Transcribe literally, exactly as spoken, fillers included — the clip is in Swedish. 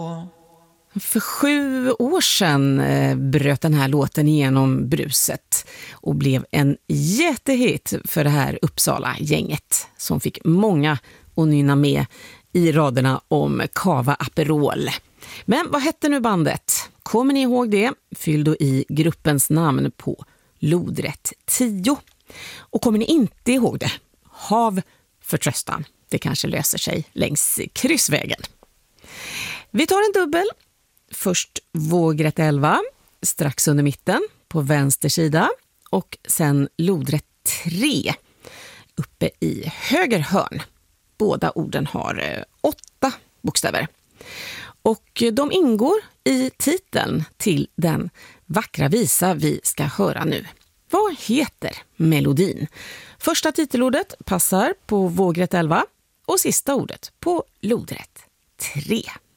För sju år sedan eh, bröt den här låten igenom bruset och blev en jättehit för det här Uppsala-gänget som fick många att nynna med i raderna om Cava Aperol. Men vad hette nu bandet? Kommer ni ihåg det? Fyll då i gruppens namn på lodrätt tio. Och kommer ni inte ihåg det? Hav förtröstan. Det kanske löser sig längs kryssvägen. Vi tar en dubbel. Först vågrätt elva, strax under mitten på vänster sida. Och sen lodrätt tre, uppe i höger hörn. Båda orden har eh, åtta bokstäver. Och de ingår i titeln till den vackra visa vi ska höra nu. Vad heter melodin? Första titelordet passar på vågrätt elva och sista ordet på lodrätt tre.